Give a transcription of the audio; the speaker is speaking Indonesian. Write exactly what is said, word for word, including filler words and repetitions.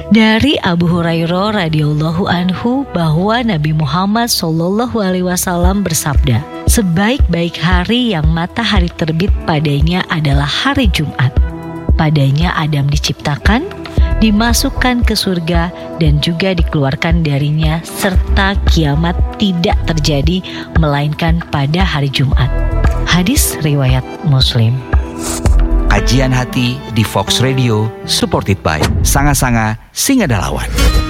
Dari Abu Hurairah radhiyallahu anhu bahwa Nabi Muhammad shallallahu alaihi wasallam bersabda, sebaik-baik hari yang matahari terbit padanya adalah hari Jumat. Padanya Adam diciptakan, dimasukkan ke surga dan juga dikeluarkan darinya, serta kiamat tidak terjadi melainkan pada hari Jumat. Hadis riwayat Muslim. Kajian hati di Fox Radio, supported by Sanga Sanga Singadalawan.